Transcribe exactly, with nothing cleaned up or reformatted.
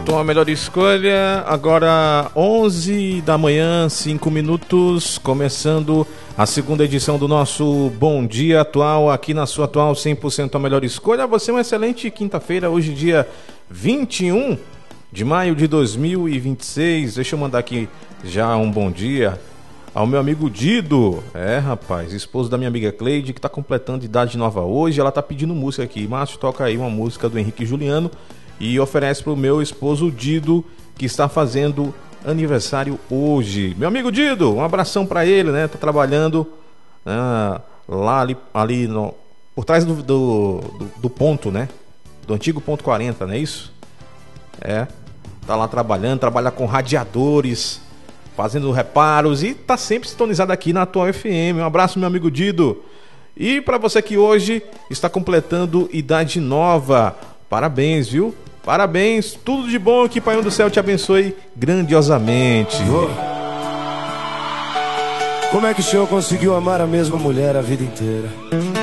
Tua melhor escolha, agora onze da manhã, cinco minutos, começando a segunda edição do nosso Bom Dia Atual, aqui na sua atual cem por cento a melhor escolha. Você uma excelente quinta-feira, hoje dia vinte e um de maio de dois mil e vinte e seis. Deixa eu mandar aqui já um bom dia ao meu amigo Dido, é rapaz, esposo da minha amiga Cleide, que tá completando idade nova hoje. Ela tá pedindo música aqui. Márcio, toca aí uma música do Henrique Juliano e oferece pro meu esposo Dido, que está fazendo aniversário hoje. Meu amigo Dido, um abração pra ele, né? Tá trabalhando né, lá ali, ali no, por trás do, do, do, do ponto, né? Do antigo ponto quarenta, não é isso? É, tá lá trabalhando, trabalha com radiadores, fazendo reparos e tá sempre sintonizado aqui na Atual F M. Um abraço, meu amigo Dido. E para você que hoje está completando idade nova, parabéns, viu? Parabéns, tudo de bom, que Pai do Céu te abençoe grandiosamente. Oh. Como é que o senhor conseguiu amar a mesma mulher a vida inteira?